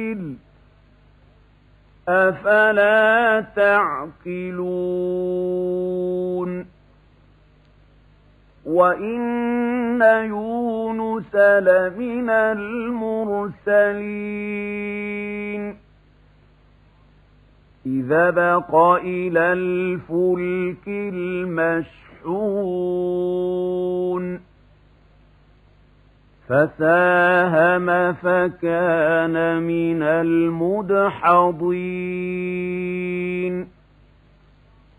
أفلا تعقلون وإن يونس لمن المرسلين إذا بق إلى الفلك المشحون فساهم فكان من المدحضين